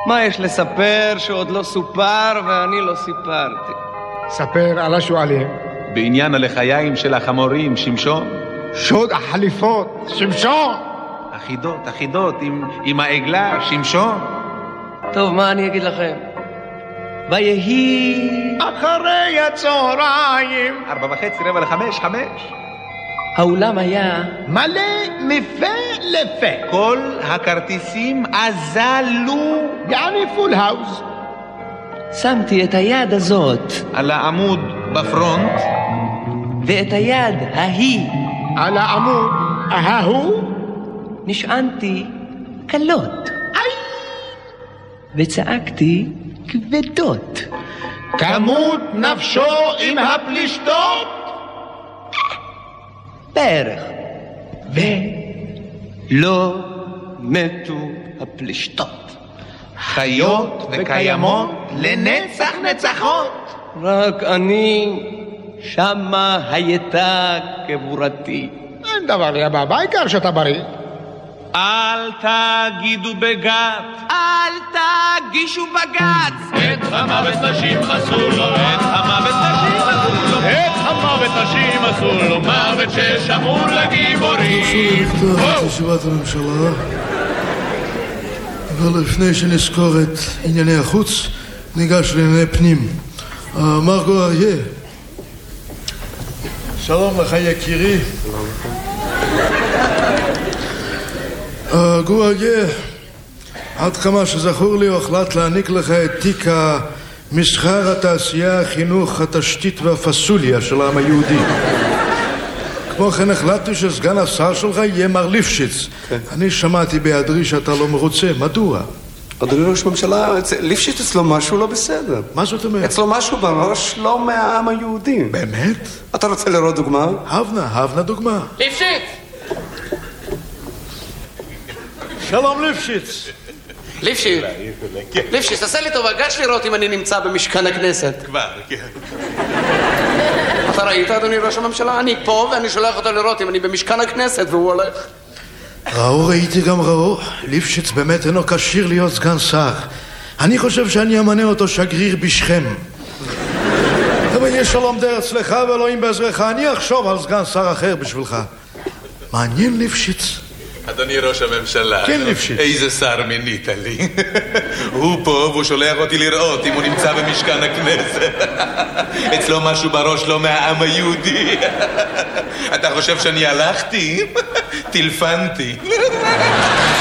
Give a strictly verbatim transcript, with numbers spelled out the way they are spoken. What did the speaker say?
מה יש לספר שעוד לא סופר ואני לא סיפרתי? ספר על השואלים. בעניין הלחיים של החמורים, שמשון. שוד החליפות, שמשון. אחידות, אחידות, עם, עם העגלה, שמשון. טוב, מה אני אגיד לכם? ויהי אחרי הצהריים. ארבע וחצי, רבע לחמש, חמש. האולם היה מלא מפה לפה. כל הכרטיסים אזלו. יעני פול האוס. שמתי את היד הזאת על העמוד בפרונט. ואת היד ההיא על העמוד ההוא. נשענתי קלות. וצעקתי כבדות. כמות נפשו עם הפלישתות. בערך. ולא מתו הפלישתות. חיות וקיימות לנצח נצחות. רק אני שמה הייתה קבורתי. אין דבר יבא, בעיקר שאתה בריא. אל תגידו בגת, אל תגישו בגץ. את המוות נשים אסור לו, את המוות נשים אסור לו, את המוות נשים אסור לו, מוות ששמור לגיבורים. תרשו לי לפתוח את ישיבת הממשלה, אבל לפני שנזכור את ענייני החוץ, ניגש לענייני פנים. מרגו אריה. שלום לך יקירי. גור אריה, עד כמה שזכור לי הוחלט להעניק לך את תיק המסחר, התעשייה, החינוך, התשתית והפסוליה של העם היהודי. כמו כן החלטתי שסגן השר שלך יהיה מר ליפשיץ. אני שמעתי בהיעדרי שאתה לא מרוצה, מדוע? אדוני ראש הממשלה, ליפשיץ אצלו משהו לא בסדר. מה זאת אומרת? אצלו משהו בראש לא מהעם היהודי. באמת? אתה רוצה לראות דוגמה? הבנה, הבנה דוגמה. ליפשיץ! שלום ליפשיץ. ליפשיץ, ליפשיץ, תעשה לי טובה, גש לראות אם אני נמצא במשכן הכנסת. כבר, כן. אתה ראית, אדוני ראש הממשלה? אני פה ואני שולח אותו לראות אם אני במשכן הכנסת והוא הולך. ראו, ראיתי גם ראו. ליפשיץ באמת אינו כשיר להיות סגן שר. אני חושב שאני אמנה אותו שגריר בשכם. אבל יש שלום דר אצלך ואלוהים בעזרך. אני אחשוב על סגן שר אחר בשבילך. מעניין ליפשיץ. אדוני ראש הממשלה, כן, ליפשיץ. איזה שר מינית לי. הוא פה והוא שולח אותי לראות אם הוא נמצא במשכן הכנסת. אצלו משהו בראש לא מהעם היהודי. אתה חושב שאני הלכתי? טלפנתי.